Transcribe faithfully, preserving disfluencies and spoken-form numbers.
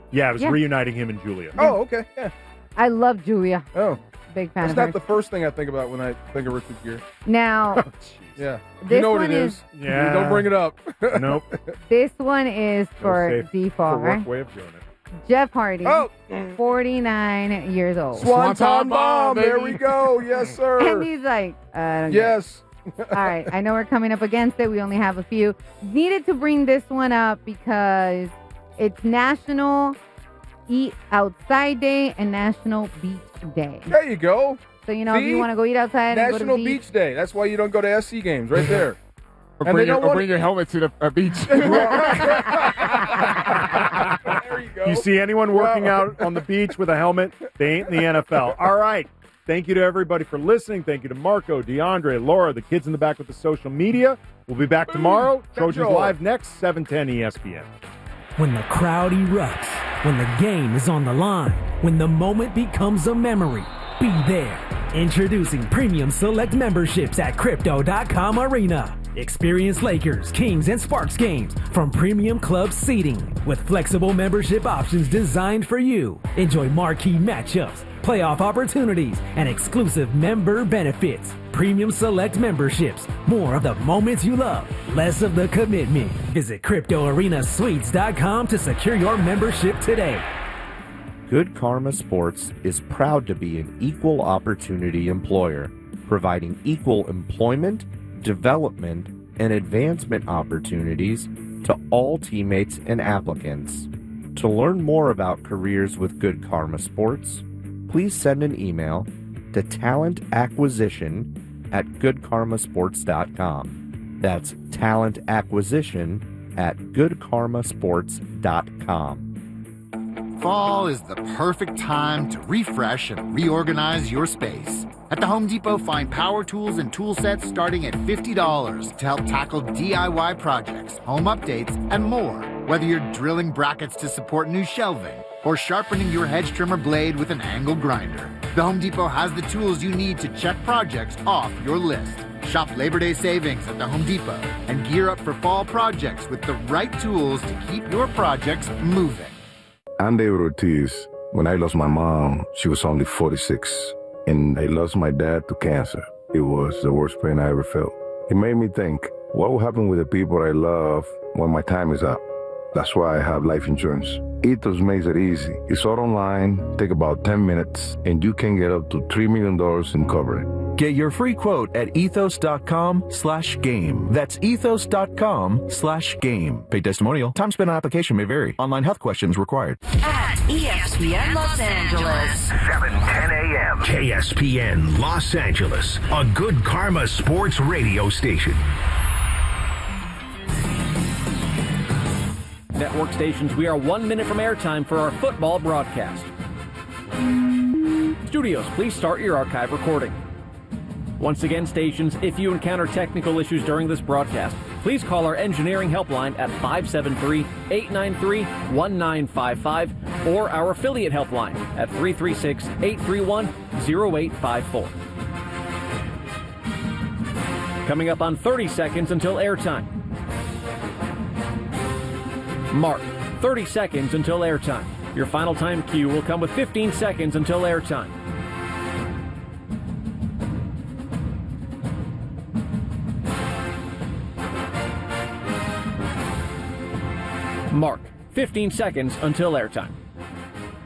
Yeah, it was Yeah. reuniting him and Julia. Oh, okay. Yeah. I love Julia. Oh. Big fan That's of not hers. the first thing I think about when I think of Richard Gere. Now, Yeah. This You know what one it is- is. Yeah. Don't bring it up. Nope. this one is for safe default, for right? work way of doing it. Jeff Hardy, Oh. forty-nine years old. Swanton Swanton bomb. bomb, There baby. we go. Yes, sir. And he's like, I don't get it. Yes. All right, I know we're coming up against it. We only have a few. Needed to bring this one up because it's National Eat Outside Day and National Beach Day. There you go. So, you know, if See? you want to go eat outside and go to National the Beach Day. That's why you don't go to S C games right there. Or And bring, they your, don't or want bring your helmet to the uh, beach. There you go. You see anyone working out on the beach with a helmet, they ain't in the N F L. All right. Thank you to everybody for listening. Thank you to Marco, DeAndre, Laura, the kids in the back with the social media. We'll be back tomorrow. Trojans Control. Live next, seven ten E S P N. When the crowd erupts, when the game is on the line, when the moment becomes a memory, be there. Introducing Premium Select memberships at Crypto dot com Arena. Experience Lakers, Kings, and Sparks games from Premium Club seating with flexible membership options designed for you. Enjoy marquee matchups, playoff opportunities, and exclusive member benefits. Premium Select memberships. More of the moments you love, less of the commitment. Visit Crypto Arena Suites dot com to secure your membership today. Good Karma Sports is proud to be an equal opportunity employer, providing equal employment, development, and advancement opportunities to all teammates and applicants. To learn more about careers with Good Karma Sports, please send an email to talent acquisition at good karma sports dot com. That's talent acquisition at good karma sports dot com. Fall is the perfect time to refresh and reorganize your space. At the Home Depot, find power tools and tool sets starting at fifty dollars to help tackle D I Y projects, home updates, and more. Whether you're drilling brackets to support new shelving or sharpening your hedge trimmer blade with an angle grinder, the Home Depot has the tools you need to check projects off your list. Shop Labor Day savings at the Home Depot and gear up for fall projects with the right tools to keep your projects moving. I'm David Ortiz. When I lost my mom, she was only forty-six. And I lost my dad to cancer. It was the worst pain I ever felt. It made me think, what will happen with the people I love when my time is up? That's why I have life insurance. Ethos makes it easy. It's all online, take about ten minutes, and you can get up to three million dollars in coverage. Get your free quote at ethos dot com slash game. That's ethos dot com slash game. Paid testimonial. Time spent on application may vary. Online health questions required. At E S P N Los Angeles. seven ten a.m. K S P N Los Angeles, a Good Karma Sports radio station. Network stations, we are one minute from airtime for our football broadcast. Studios, please start your archive recording. Once again, stations, if you encounter technical issues during this broadcast, please call our engineering helpline at five seven three, eight nine three, one nine five five or our affiliate helpline at three three six, eight three one, zero eight five four. Coming up on thirty seconds until airtime. Mark, thirty seconds until airtime. Your final time cue will come with fifteen seconds until airtime. Mark, fifteen seconds until airtime.